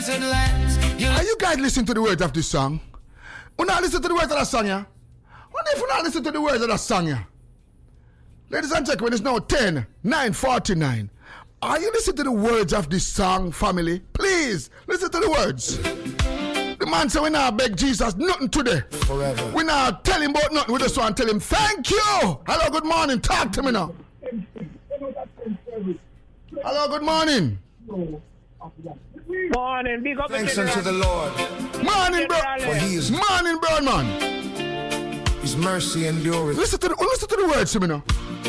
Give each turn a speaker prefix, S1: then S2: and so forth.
S1: Are you guys listening to the words of this song? You not listen to the words of that song, yeah? What if you not listen to the words of that song, yeah? Ladies and gentlemen, it's now 10:49. Are you listening to the words of this song, family? Please, listen to the words. The man said, we now beg Jesus nothing today.
S2: Forever.
S1: We now tell him about nothing. We just want to tell him, thank you. Hello, good morning. Talk to me now. Hello, good morning.
S3: Morning, big up.
S2: Thanks unto the Lord.
S1: Morning, bro.
S2: For he is
S1: Morning, bro, man.
S2: His mercy endureth.
S1: Listen to the words to me now.